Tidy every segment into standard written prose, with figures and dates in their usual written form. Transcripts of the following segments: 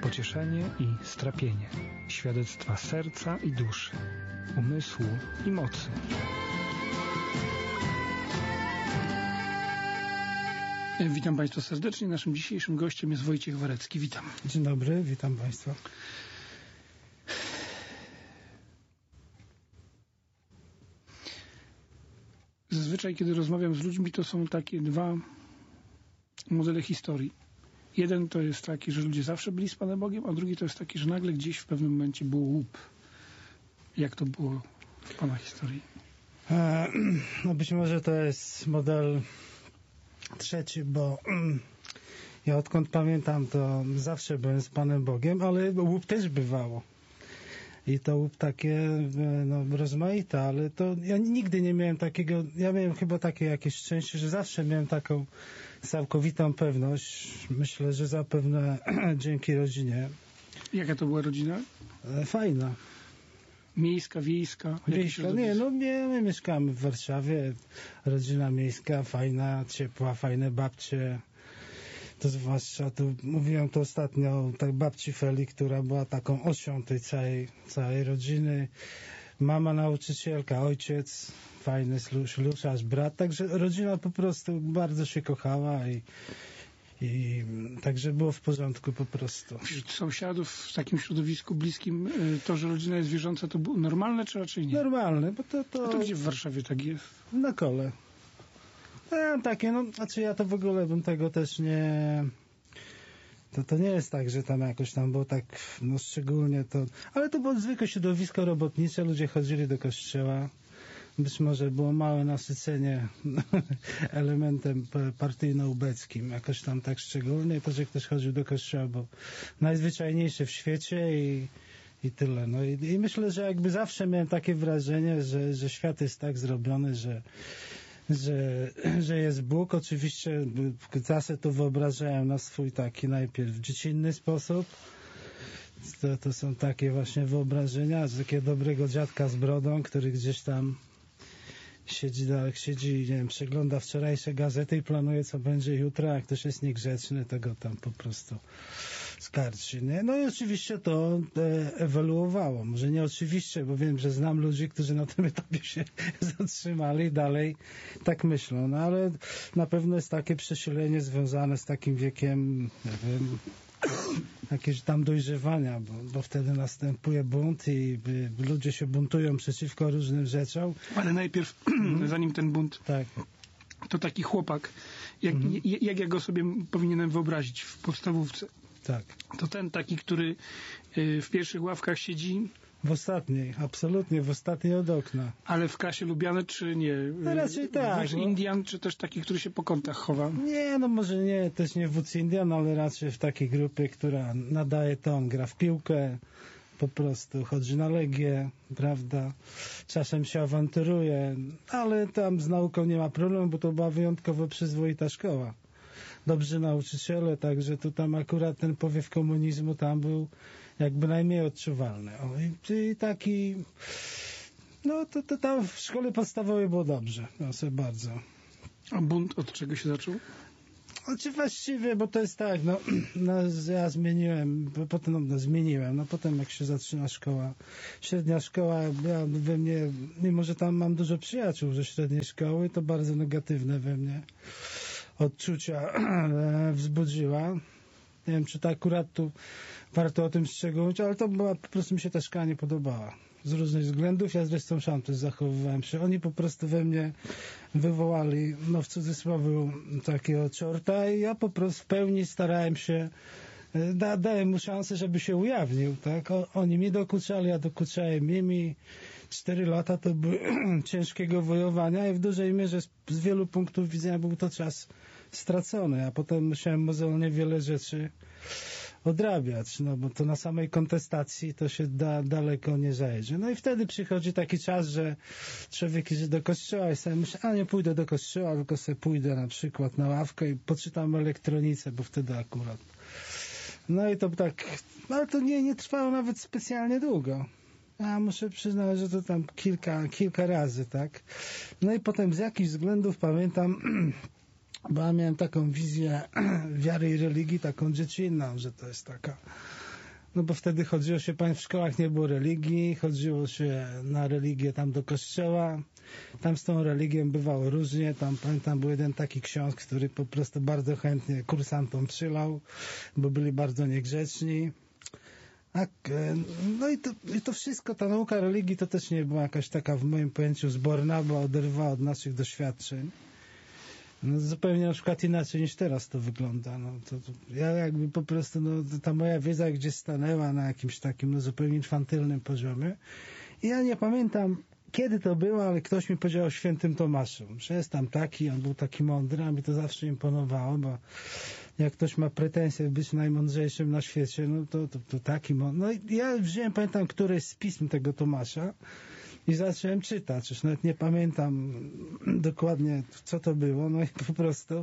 pocieszenie i strapienie, świadectwa serca i duszy, umysłu i mocy. Witam Państwa serdecznie. Naszym dzisiejszym gościem jest Wojciech Warecki. Witam. Dzień dobry, witam Państwa. Zazwyczaj, kiedy rozmawiam z ludźmi, to są takie dwa modele historii. Jeden to jest taki, że ludzie zawsze byli z Panem Bogiem, a drugi to jest taki, że nagle gdzieś w pewnym momencie było łup. Jak to było w Pana historii? No być może to jest model trzeci, bo ja odkąd pamiętam, to zawsze byłem z Panem Bogiem, ale łup też bywało. I to łup takie rozmaite, ale to ja nigdy nie miałem takiego, ja miałem chyba takie jakieś szczęście, że zawsze miałem taką całkowitą pewność. Myślę, że zapewne dzięki rodzinie. Jaka to była rodzina? Fajna. Miejska, wiejska? Wiejska, my mieszkamy w Warszawie. Rodzina miejska, fajna, ciepła, fajne babcie. To zwłaszcza, tu mówiłem to ostatnio o tak babci Feli, która była taką osią tej całej rodziny. Mama nauczycielka, ojciec, fajny śluszarz, brat. Także rodzina po prostu bardzo się kochała i także było w porządku po prostu. Wśród sąsiadów w takim środowisku bliskim to, że rodzina jest wierząca, to było normalne czy raczej nie? Normalne, bo to... A to gdzie w Warszawie tak jest? Na Kole. Takie, ja to w ogóle bym tego też nie... To nie jest tak, że tam jakoś tam było tak, szczególnie to... Ale to było zwykłe środowisko robotnicze, ludzie chodzili do kościoła. Być może było małe nasycenie elementem partyjno-ubeckim, jakoś tam tak szczególnie, to, że ktoś chodził do kościoła, bo najzwyczajniejsze w świecie i tyle. No i myślę, że jakby zawsze miałem takie wrażenie, że świat jest tak zrobiony, że jest Bóg. Oczywiście zawsze to wyobrażałem na swój taki najpierw dziecinny sposób. To są takie właśnie wyobrażenia, z takiego dobrego dziadka z brodą, który gdzieś tam siedzi, nie wiem, przegląda wczorajsze gazety i planuje, co będzie jutro, a jak ktoś jest niegrzeczny, to go tam po prostu skarci, nie? No i oczywiście to ewoluowało. Może nie oczywiście, bo wiem, że znam ludzi, którzy na tym etapie się zatrzymali i dalej tak myślą. No ale na pewno jest takie przesilenie związane z takim wiekiem, nie wiem, jakieś tam dojrzewania, bo wtedy następuje bunt i ludzie się buntują przeciwko różnym rzeczom. Ale najpierw, zanim ten bunt, tak. To taki chłopak, jak ja go sobie powinienem wyobrazić w podstawówce. Tak. To ten taki, który w pierwszych ławkach siedzi. W ostatniej, absolutnie, w ostatniej od okna. Ale w klasie lubiane, czy nie? No raczej tak. Wódz Indian, czy też taki, który się po kątach chowa? Nie, może nie, też nie wódz Indian, ale raczej w takiej grupie, która nadaje ton, gra w piłkę, po prostu chodzi na Legię, prawda? Czasem się awanturuje, ale tam z nauką nie ma problemu, bo to była wyjątkowo przyzwoita szkoła. Dobrzy nauczyciele, także tu tam akurat ten powiew komunizmu tam był jakby najmniej odczuwalny. I taki, to tam w szkole podstawowej było dobrze, sobie bardzo. A bunt od czego się zaczął? Właściwie, bo to jest tak, ja zmieniłem, potem jak się zaczyna szkoła, średnia szkoła, ja we mnie, mimo że tam mam dużo przyjaciół ze średniej szkoły, to bardzo negatywne we mnie odczucia wzbudziła. Nie wiem, czy to akurat tu warto o tym szczegółować, ale to była, po prostu mi się ta szkoła nie podobała. Z różnych względów, ja zresztą sam też zachowywałem się. Oni po prostu we mnie wywołali, w cudzysłowie, takiego czorta i ja po prostu w pełni starałem się, dałem mu szansę, żeby się ujawnił, tak? Oni mi dokuczali, ja dokuczałem im i 4 lata to były ciężkiego wojowania i w dużej mierze z wielu punktów widzenia był to czas stracony, a potem musiałem mozolnie wiele rzeczy odrabiać, bo to na samej kontestacji to się daleko nie zajdzie. No i wtedy przychodzi taki czas, że człowiek idzie do kościoła i sobie myśli, nie pójdę do kościoła, tylko sobie pójdę na przykład na ławkę i poczytam elektronice, bo wtedy akurat. No i to tak, ale to nie trwało nawet specjalnie długo. Ja muszę przyznać, że to tam kilka razy, tak. No i potem z jakichś względów pamiętam, bo ja miałem taką wizję wiary i religii, taką dziecinną, że to jest taka No bo wtedy chodziło się, w szkołach nie było religii, chodziło się na religię tam do kościoła. Tam z tą religią bywało różnie. Tam pamiętam, był jeden taki ksiądz, który po prostu bardzo chętnie kursantom przylał, bo byli bardzo niegrzeczni. No i to wszystko, ta nauka religii to też nie była jakaś taka w moim pojęciu zborna, bo oderwała od naszych doświadczeń. No, zupełnie na przykład inaczej niż teraz to wygląda. No, ja jakby po prostu, ta moja wiedza gdzieś stanęła na jakimś takim zupełnie infantylnym poziomie. I ja nie pamiętam, kiedy to było, ale ktoś mi powiedział o świętym Tomaszu, że jest tam taki, on był taki mądry, a mi to zawsze imponowało, bo jak ktoś ma pretensję być najmądrzejszym na świecie, no to taki mądry. No i ja wziąłem, pamiętam, któreś z pism tego Tomasza i zacząłem czytać. Już nawet nie pamiętam dokładnie, co to było, no i po prostu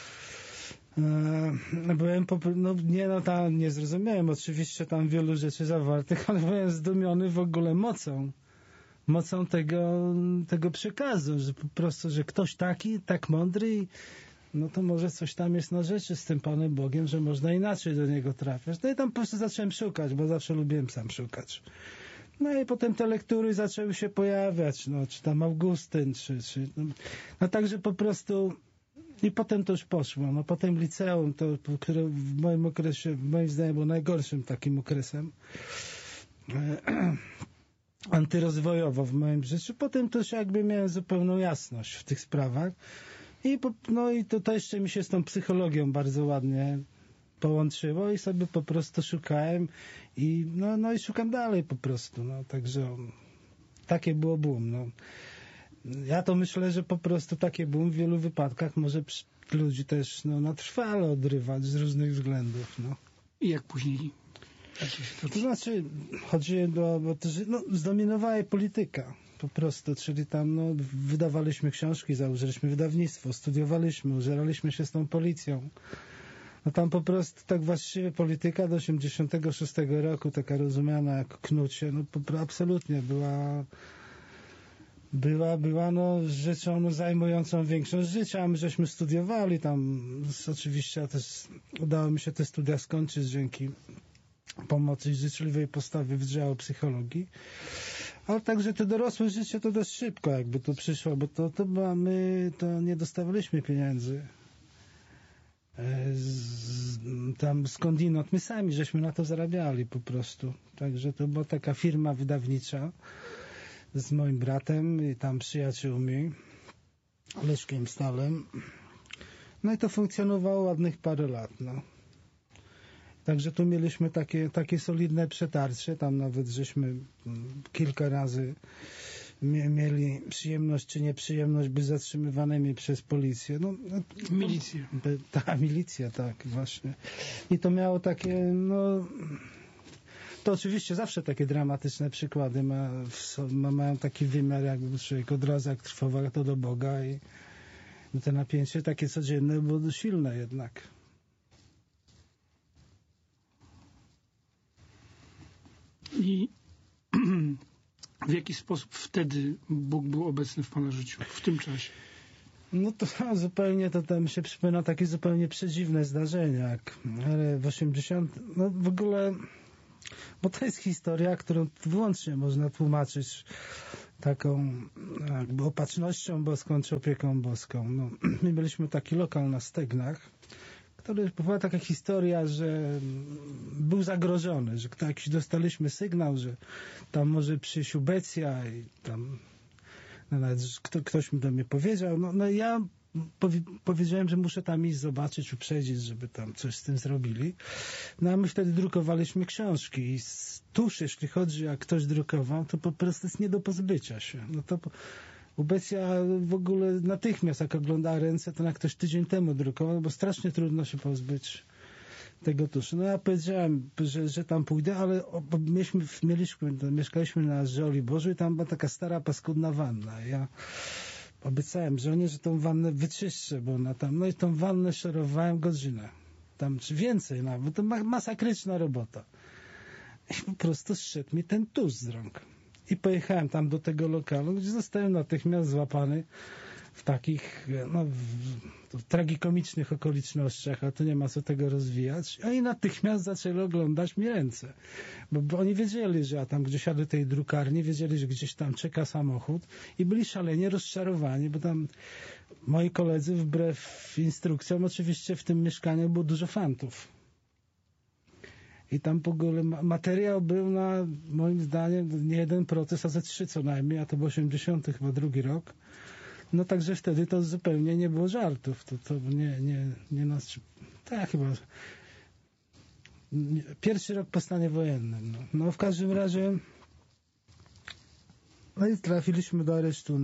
byłem, nie zrozumiałem oczywiście tam wielu rzeczy zawartych, ale byłem zdumiony w ogóle mocą tego przekazu, że po prostu, że ktoś taki, tak mądry, no to może coś tam jest na rzeczy z tym Panem Bogiem, że można inaczej do Niego trafiać. No i tam po prostu zacząłem szukać, bo zawsze lubiłem sam szukać. No i potem te lektury zaczęły się pojawiać, czy tam Augustyn, no także po prostu i potem to już poszło. No potem liceum, które w moim okresie, moim zdaniem było najgorszym takim okresem antyrozwojowo w moim życiu. Potem też jakby miałem zupełną jasność w tych sprawach. I to jeszcze mi się z tą psychologią bardzo ładnie połączyło i sobie po prostu szukałem i i szukam dalej po prostu. Także takie było boom. Ja to myślę, że po prostu takie boom w wielu wypadkach może ludzi też na trwale odrywać z różnych względów. I jak później? To znaczy, zdominowała polityka po prostu, czyli tam wydawaliśmy książki, założyliśmy wydawnictwo, studiowaliśmy, użeraliśmy się z tą policją. No tam po prostu tak właściwie polityka do 86 roku, taka rozumiana jak knucie, absolutnie była rzeczą zajmującą większość życia, a my żeśmy studiowali tam, oczywiście też udało mi się te studia skończyć dzięki pomocy i życzliwej postawy Wydziału Psychologii. Ale także to dorosłe życie to dość szybko jakby to przyszło, bo my nie dostawaliśmy pieniędzy tam skądinąd. My sami żeśmy na to zarabiali po prostu. Także to była taka firma wydawnicza z moim bratem i tam przyjaciółmi, Leszkiem Stalem. No i to funkcjonowało ładnych parę lat. Także tu mieliśmy takie solidne przetarcie, tam nawet żeśmy kilka razy mieli przyjemność czy nieprzyjemność być zatrzymywanymi przez policję. Milicję. Milicja, tak, właśnie. I to miało takie, to oczywiście zawsze takie dramatyczne przykłady mają taki wymiar, jakby człowiek od razu jak trwował to do Boga i te napięcie takie codzienne było silne jednak. I w jaki sposób wtedy Bóg był obecny w Pana życiu, w tym czasie? To zupełnie, to mi się przypomina takie zupełnie przedziwne zdarzenia, jak w 80, w ogóle, bo to jest historia, którą wyłącznie można tłumaczyć taką jakby opatrznością boską czy opieką boską. My mieliśmy taki lokal na Stegnach, który była taka historia, że był zagrożony, że dostaliśmy sygnał, że tam może przyjść ubecja i tam nawet ktoś mi do mnie powiedział. Ja powiedziałem, że muszę tam iść zobaczyć, uprzedzić, żeby tam coś z tym zrobili. A my wtedy drukowaliśmy książki i tuż, jeśli chodzi, jak ktoś drukował, to po prostu jest nie do pozbycia się. Ubecja w ogóle natychmiast, jak ogląda ręce, to jak ktoś tydzień temu drukował, bo strasznie trudno się pozbyć tego tuszu. Ja powiedziałem, że tam pójdę, ale mieszkaliśmy na Żoli Bożej i tam była taka stara, paskudna wanna. Ja obiecałem żonie, że tą wannę wyczyszczę, bo ona tam, i tą wannę szorowałem godzinę. Tam, czy więcej nawet, to masakryczna robota. I po prostu zszedł mi ten tusz z rąk. I pojechałem tam do tego lokalu, gdzie zostałem natychmiast złapany w takich w tragikomicznych okolicznościach, a tu nie ma co tego rozwijać. Oni natychmiast zaczęli oglądać mi ręce. Bo oni wiedzieli, że ja tam gdzieś jadę do tej drukarni, wiedzieli, że gdzieś tam czeka samochód i byli szalenie rozczarowani, bo tam moi koledzy, wbrew instrukcjom, oczywiście w tym mieszkaniu było dużo fantów. I tam w ogóle materiał był na, moim zdaniem, nie jeden proces, a ze 3 co najmniej, a to był 80 chyba drugi rok. No także wtedy to zupełnie nie było żartów. To nie nas... Tak chyba... Pierwszy rok po stanie wojennym. No w każdym razie... No i trafiliśmy do aresztu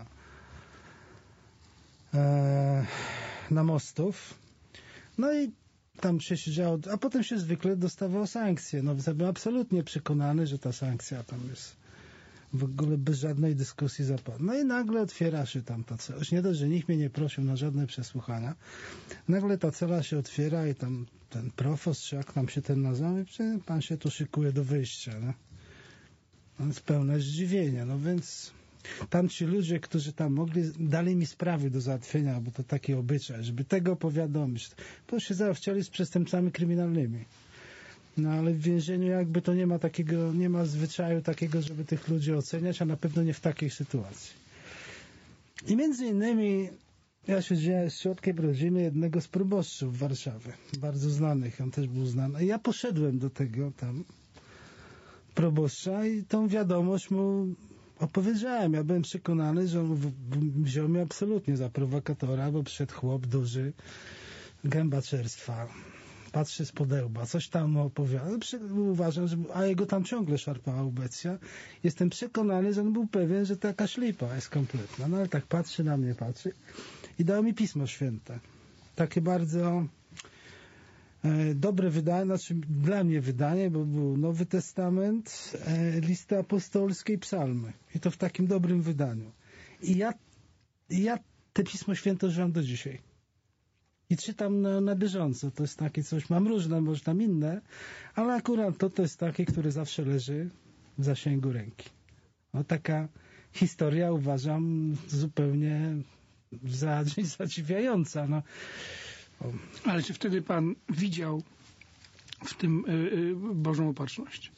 na Mostów. No i tam się siedziało, a potem się zwykle dostawało sankcje. No byłem absolutnie przekonany, że ta sankcja tam jest w ogóle bez żadnej dyskusji zapadła. No i nagle otwiera się tam ta cela. Już nie dość, że nikt mnie nie prosił na żadne przesłuchania. Nagle ta cela się otwiera i tam ten profost, czy jak tam się ten nazywa, pan się tu szykuje do wyjścia. No? No jest pełne zdziwienia. No więc tam ci ludzie, którzy tam mogli, dali mi sprawy do załatwienia, bo to taki obyczaj, żeby tego powiadomić. To się załatwiali z przestępcami kryminalnymi. No ale w więzieniu jakby to nie ma zwyczaju takiego, żeby tych ludzi oceniać, a na pewno nie w takiej sytuacji. I między innymi ja siedziałem z środkiem rodziny jednego z proboszczów Warszawy, bardzo znanych, on też był znany. I ja poszedłem do tego tam proboszcza i tą wiadomość mu opowiedziałem. Ja byłem przekonany, że on wziął mnie absolutnie za prowokatora, bo przyszedł chłop duży, gęba czerstwa, patrzy z podełba, coś tam mu opowiada. Uważam, a jego tam ciągle szarpała ubecja. Jestem przekonany, że on był pewien, że taka ślipa jest kompletna. No ale tak patrzy na mnie, i dał mi Pismo Święte. Takie bardzo dobre wydanie, znaczy dla mnie wydanie, bo był Nowy Testament, listy apostolskie i psalmy. I to w takim dobrym wydaniu. I ja te Pismo Święte używam do dzisiaj. I czytam na bieżąco. To jest takie coś, mam różne, może tam inne, ale akurat to jest takie, które zawsze leży w zasięgu ręki. No taka historia, uważam, zupełnie zadziwiająca. No. Ale czy wtedy pan widział w tym Bożą opatrzność?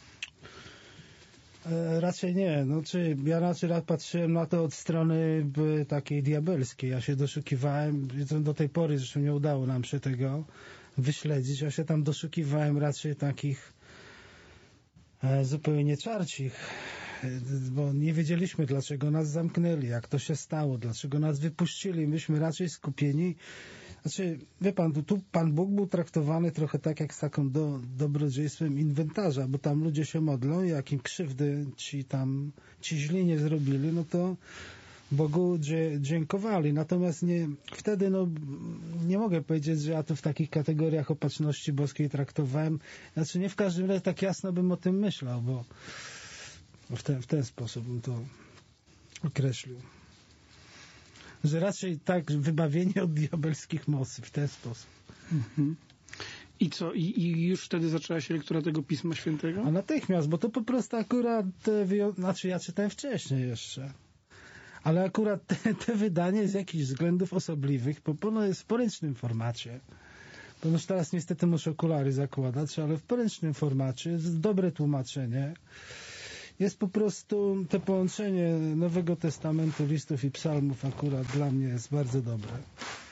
Raczej nie. Ja raczej patrzyłem na to od strony takiej diabelskiej. Ja się doszukiwałem, do tej pory zresztą nie udało nam się tego wyśledzić. Ja się tam doszukiwałem raczej takich zupełnie czarcich, bo nie wiedzieliśmy, dlaczego nas zamknęli, jak to się stało, dlaczego nas wypuścili. Myśmy raczej skupieni. Znaczy, wie pan, tu Pan Bóg był traktowany trochę tak, jak z taką dobrodziejstwem inwentarza, bo tam ludzie się modlą i jak im krzywdy ci źli nie zrobili, no to Bogu dziękowali. Natomiast wtedy nie mogę powiedzieć, że ja tu w takich kategoriach opatrzności boskiej traktowałem. Znaczy nie w każdym razie tak jasno bym o tym myślał, bo w ten sposób bym to określił. Że raczej tak wybawienie od diabelskich mocy w ten sposób. Mhm. I co? I już wtedy zaczęła się lektura tego Pisma Świętego? A natychmiast, bo to po prostu akurat znaczy ja czytałem wcześniej jeszcze. Ale akurat te wydanie z jakichś względów osobliwych ono jest w poręcznym formacie. Bo już teraz niestety muszę okulary zakładać, ale w poręcznym formacie jest dobre tłumaczenie. Jest po prostu to połączenie Nowego Testamentu, listów i psalmów akurat dla mnie jest bardzo dobre.